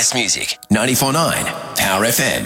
best music. 94.9 Power FM.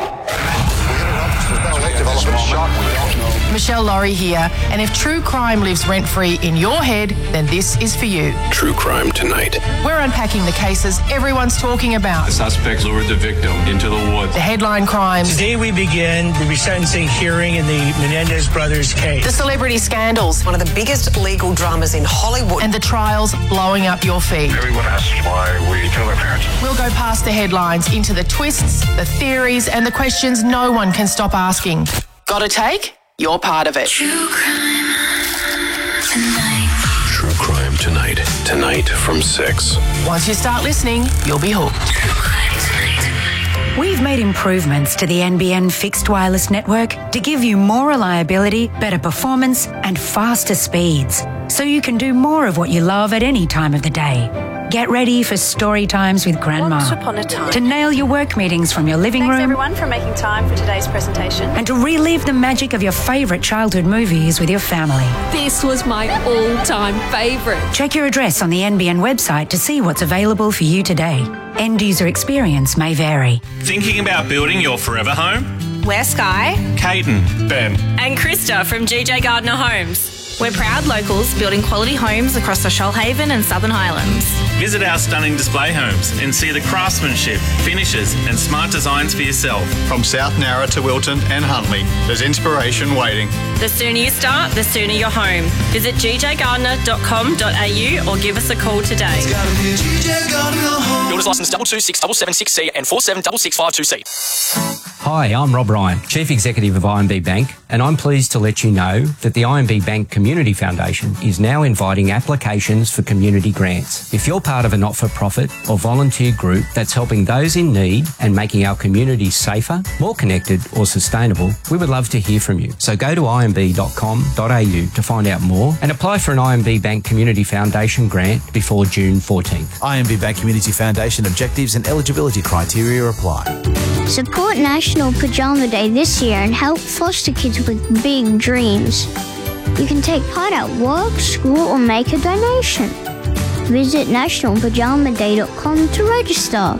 Michelle Laurie here, and if true crime lives rent-free in your head, then this is for you. True Crime Tonight. We're unpacking the cases everyone's talking about. The suspects lured the victim into the woods. The headline crimes. Today we begin the resentencing hearing in the Menendez brothers case. The celebrity scandals. One of the biggest legal dramas in Hollywood. And the trials blowing up your feed. Everyone asks why we kill our parents. We'll go past the headlines into the twists, the theories, and the questions no one can stop asking. Got a take? You're part of it. True Crime Tonight. True Crime Tonight. Tonight from 6. Once you start listening, you'll be hooked. True Crime Tonight. We've made improvements to the NBN fixed wireless network to give you more reliability, better performance, and faster speeds, so you can do more of what you love at any time of the day. Get ready for story times with Grandma. Once upon a time. To nail your work meetings from your living room. Thanks everyone for making time for today's presentation. And to relive the magic of your favourite childhood movies with your family. This was my all-time favourite. Check your address on the NBN website to see what's available for you today. End user experience may vary. Thinking about building your forever home? We're Sky, Caden, Ben, and Krista from GJ Gardner Homes. We're proud locals building quality homes across the Shoalhaven and Southern Highlands. Visit our stunning display homes and see the craftsmanship, finishes and smart designs for yourself. From South Narra to Wilton and Huntley, there's inspiration waiting. The sooner you start, the sooner you're home. Visit gjgardner.com.au or give us a call today. Builder's licence 226776C and 4766526C. Hi, I'm Rob Ryan, Chief Executive of IMB Bank, and I'm pleased to let you know that the IMB Bank Community Foundation is now inviting applications for community grants. If you're part of a not-for-profit or volunteer group that's helping those in need and making our communities safer, more connected or sustainable, we would love to hear from you. So go to imb.com.au to find out more and apply for an IMB Bank Community Foundation grant before June 14th. IMB Bank Community Foundation objectives and eligibility criteria apply. Support National Pajama Day this year and help foster kids with big dreams. You can take part at work, school, or make a donation. Visit nationalpajamaday.com to register.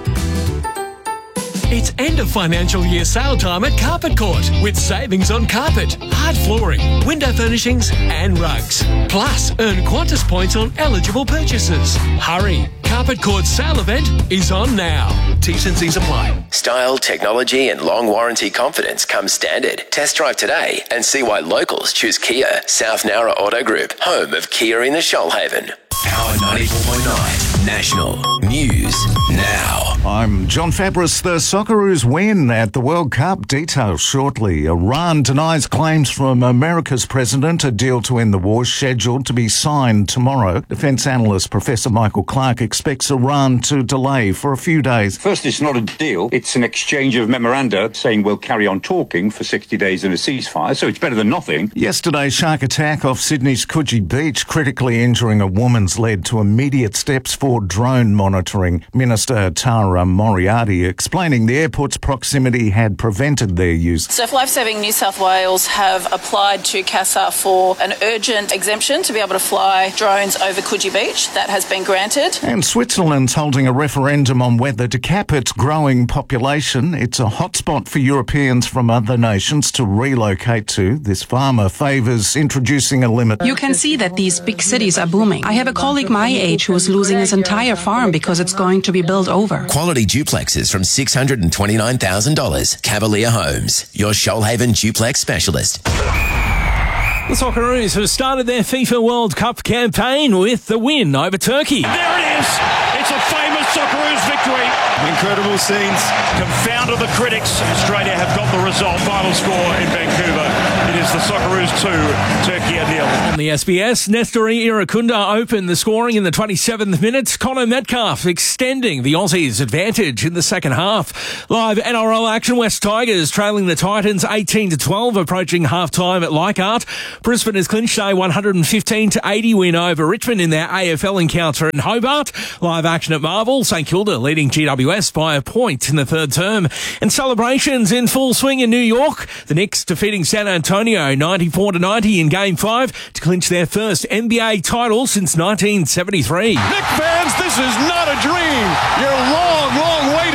It's end of financial year sale time at Carpet Court with savings on carpet, hard flooring, window furnishings and rugs. Plus, earn Qantas points on eligible purchases. Hurry! Carpet Court's sale event is on now. T's and C's apply. Style, technology and long warranty confidence come standard. Test drive today and see why locals choose Kia. South Narra Auto Group, home of Kia in the Shoalhaven. Power 94.9 National News Now. I'm John Fabris. The Socceroos win at the World Cup. Details shortly. Iran denies claims from America's president. A deal to end the war scheduled to be signed tomorrow. Defence analyst Professor Michael Clark expects Iran to delay for a few days. First, it's not a deal. It's an exchange of memoranda saying we'll carry on talking for 60 days in a ceasefire, so it's better than nothing. Yesterday's shark attack off Sydney's Coogee Beach, critically injuring a woman's led to immediate steps for drone monitoring. Minister Tara Moriarty explaining the airport's proximity had prevented their use. Surf Lifesaving New South Wales have applied to CASA for an urgent exemption to be able to fly drones over Coogee Beach. That has been granted. And Switzerland's holding a referendum on whether to cap its growing population. It's a hotspot for Europeans from other nations to relocate to. This farmer favours introducing a limit. You can see that these big cities are booming. I have a colleague my age who is losing his entire farm because it's going to be built over. Quality duplexes from $629,000. Cavalier Homes, your Shoalhaven duplex specialist. The Socceroos have started their FIFA World Cup campaign with the win over Turkey. There it is. It's a famous Socceroos victory. Incredible scenes. Confounded the critics. Australia have got the result. Final score in Vancouver. It is the Socceroos 2, Turkey 0. On the SBS, Nestori Irakunda opened the scoring in the 27th minute. Connor Metcalf extending the Aussies' advantage in the second half. Live NRL action, West Tigers trailing the Titans 18-12, approaching half-time at Leichhardt. Brisbane has clinched a 115-80 win over Richmond in their AFL encounter in Hobart. Live action at Marvel, St Kilda leading GWS by a point in the third term. And celebrations in full swing in New York. The Knicks defeating San Antonio 94-90 in Game 5 to clinch their first NBA title since 1973. Knicks fans, this is not a dream. You're long, long way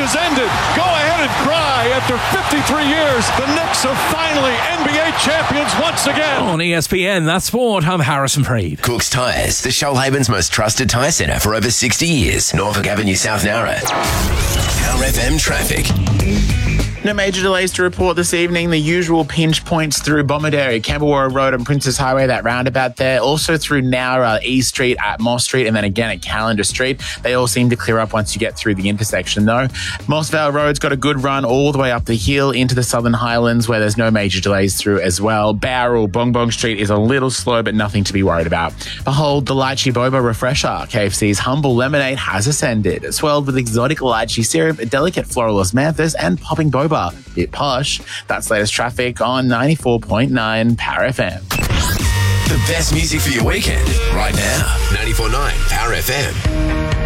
After 53 years, the Knicks are finally NBA champions once again. On ESPN, that's sport. I'm Harrison Freed. Cook's Tyres, the Shoalhaven's most trusted tyre centre for over 60 years. Norfolk Avenue, South Nowra. Power FM traffic. No major delays to report this evening. The usual pinch points through Bomaderry, Camberwell Road and Princess Highway, that roundabout there. Also through Nowra, E Street, at Moss Street, and then again at Calendar Street. They all seem to clear up once you get through the intersection, though. Moss Vale Road's got a good run all the way up the hill into the Southern Highlands, where there's no major delays through as well. Bowral, Bongbong Street is a little slow, but nothing to be worried about. Behold, the Lychee Boba Refresher. KFC's Humble Lemonade has ascended. Swelled with exotic lychee syrup, delicate floral osmanthus, and popping boba. Bit posh. That's latest traffic on 94.9 Power FM. The best music for your weekend right now. 94.9 Power FM.